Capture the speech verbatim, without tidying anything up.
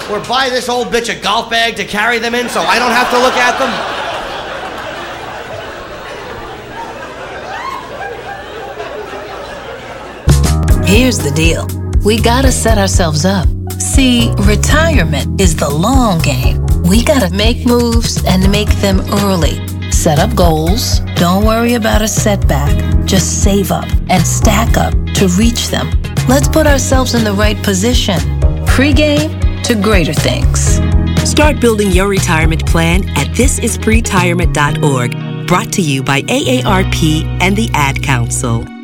Or buy this old bitch a golf bag to carry them in so I don't have to look at them? Here's the deal. We gotta set ourselves up. See, retirement is the long game. We gotta make moves and make them early. Set up goals. Don't worry about a setback. Just save up and stack up to reach them. Let's put ourselves in the right position. Pre-game to greater things. Start building your retirement plan at this is pretirement dot org. Brought to you by A A R P and the Ad Council.